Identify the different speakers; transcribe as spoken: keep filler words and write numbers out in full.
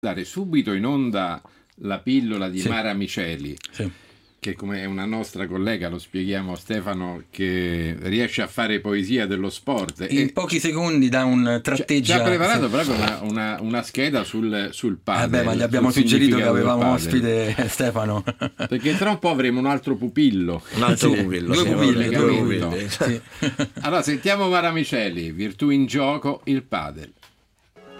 Speaker 1: Dare subito in onda la pillola di
Speaker 2: Sì.
Speaker 1: Mara Miceli,
Speaker 2: Sì.
Speaker 1: che come è una nostra collega, lo spieghiamo a Stefano, che riesce a fare poesia dello sport.
Speaker 2: In
Speaker 1: e
Speaker 2: pochi secondi da un tratteggia.
Speaker 1: ci ha preparato
Speaker 2: sì.
Speaker 1: proprio una, una, una scheda sul, sul padel.
Speaker 2: Eh beh, ma gli abbiamo
Speaker 1: sul
Speaker 2: suggerito che
Speaker 1: significato del
Speaker 2: avevamo
Speaker 1: padel.
Speaker 2: ospite Stefano.
Speaker 1: Perché tra un po' avremo un altro pupillo.
Speaker 3: Un altro
Speaker 2: Sì,
Speaker 3: pupillo.
Speaker 2: due
Speaker 3: sì,
Speaker 2: pupilli,
Speaker 3: vabbè,
Speaker 2: due
Speaker 3: pupilli.
Speaker 2: pupilli. Sì.
Speaker 1: Allora sentiamo Mara Miceli, Virtù in gioco, il padel.